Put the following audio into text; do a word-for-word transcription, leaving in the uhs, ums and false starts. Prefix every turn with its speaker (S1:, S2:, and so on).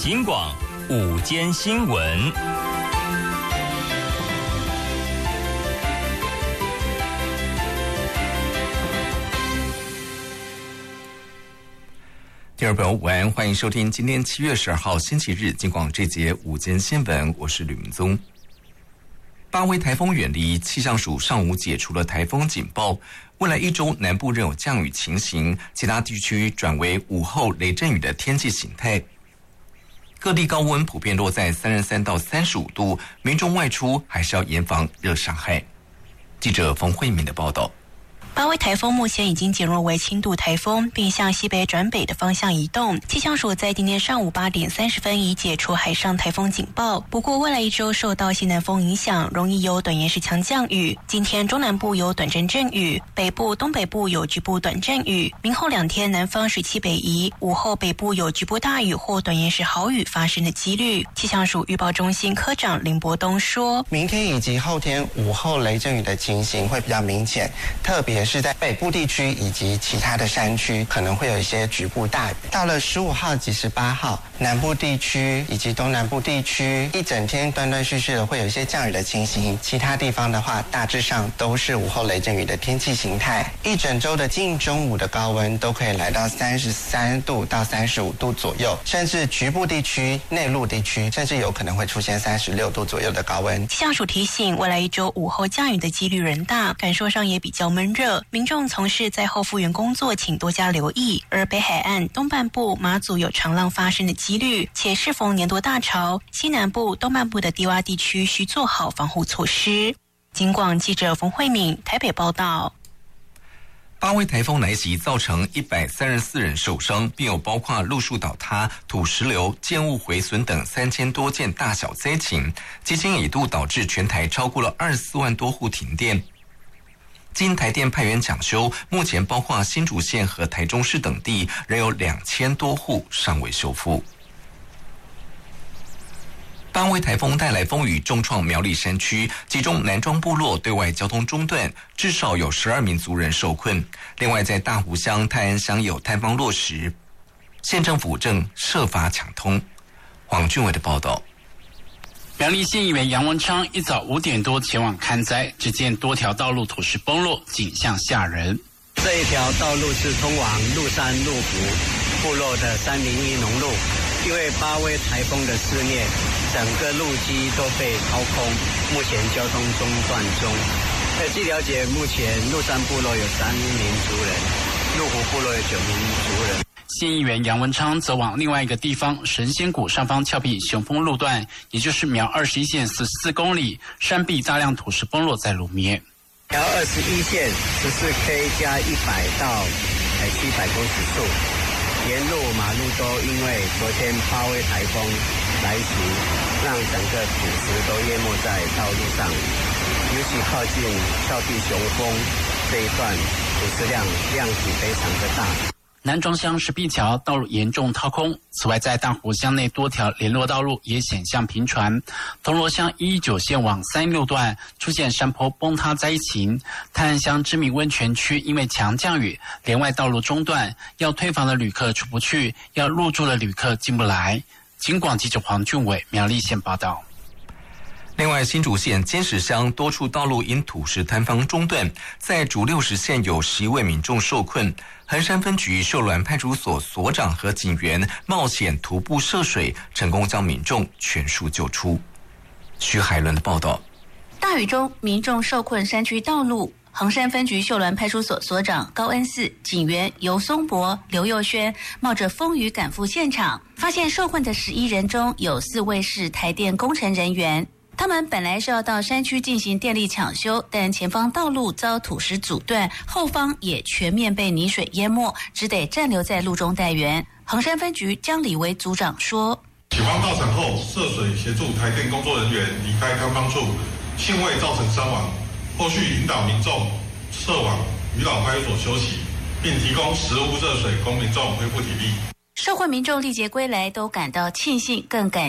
S1: 警广午间新闻。听众朋友午安，欢迎收听今天七月十二号星期日警广这节午间新闻，我是吕明宗。八威台风远离，气象署上午解除了台风警报，未来一周南部仍有降雨情形，其他地区转为午后雷阵雨的天气形态。各地高温普遍落在三十三到三十五度，民众外出还是要严防热伤害。记者冯慧敏的报道。
S2: 八威台风目前已经减弱为轻度台风，并向西北转北的方向移动。气象署在今天上午八点三十分已解除海上台风警报。不过，未来一周受到西南风影响，容易有短延时强降雨。今天中南部有短阵阵雨，北部、东北部有局部短阵雨。明后两天南方水汽北移，午后北部有局部大雨或短延时豪雨发生的几率。气象署预报中心科长林伯东说：“
S3: 明天以及后天午后雷阵雨的情形会比较明显，特别是在北部地区以及其他的山区可能会有一些局部大雨。到了十五号及十八号，南部地区以及东南部地区一整天断断续续的会有一些降雨的情形，其他地方的话大致上都是午后雷阵雨的天气形态。一整周的近中午的高温都可以来到三十三度到三十五度左右，甚至局部地区、内陆地区甚至有可能会出现三十六度左右的高温。
S2: 气象署提醒，未来一周午后降雨的几率仍大，感受上也比较闷热，民众从事在后复原工作请多加留意。而北海岸东半部马祖有长浪发生的几率，且适逢年多大潮，西南部东半部的低洼地区需做好防护措施。警广记者冯慧敏台北报道。
S1: 八威台风来袭，造成一百三十四人受伤，并有包括路树倒塌、土石流、建物毁损等三千多件大小灾情，基金一度导致全台超过了二十四万多户停电。经台电派员抢修，目前包括新竹县和台中市等地，仍有两千多户尚未修复。八威台风带来风雨重创苗栗山区，其中南庄部落对外交通中断，至少有十二名族人受困。另外，在大湖乡、泰安乡有坍方落石，县政府正设法抢通。黄俊伟的报道。
S4: 苗栗县议员杨文昌一早五点多前往看灾，只见多条道路土石崩落，景象吓人。
S5: 这一条道路是通往鹿山鹿湖部落的三零一农路，因为八威台风的肆虐，整个路基都被掏空，目前交通中断中。呃，据了解，目前鹿山部落有三名族人，鹿湖部落有九名族人。
S4: 县议员杨文昌则往另外一个地方神仙谷上方峭壁雄峰路段，也就是苗二十一线十四公里，山壁大量土石崩落在路面。
S5: 苗二十一线十四 K 加一百到呃七百公尺处，沿路马路都因为昨天八威台风来袭，让整个土石都淹没在道路上，尤其靠近峭壁雄峰这一段，土石量量体非常的大。
S4: 南庄乡石壁桥道路严重掏空，此外在大湖乡内多条联络道路也险象频传。铜锣乡一一九线往三六段出现山坡崩塌灾情，泰安乡知名温泉区因为强降雨，连外道路中断，要退房的旅客出不去，要入住的旅客进不来。警广记者黄俊伟苗栗县报道。
S1: 另外，新竹县尖石乡多处道路因土石坍方中断，在主六十线有十一位民众受困。衡山分局秀峦派出所所长和警员冒险徒步涉水，成功将民众全数救出。徐海伦的报道。
S6: 大雨中，民众受困山区道路。衡山分局秀峦派出所所长高恩嗣、警员尤松博、刘佑轩冒着风雨赶赴现场，发现受困的十一人中有四位是台电工程人员。他们本来是要到山区进行电力抢修，但前方道路遭土石阻断，后方也全面被泥水淹没，只得暂留在路中待援。衡山分局江礼维组长说：
S7: 警方到场后涉水协助台电工作人员离开坍方处，幸未造成伤亡。后续引导民众撤往渔老派出所休息，并提供食物、热水供民众恢复体力。
S6: 受困民众历劫归来，都感到庆幸，更感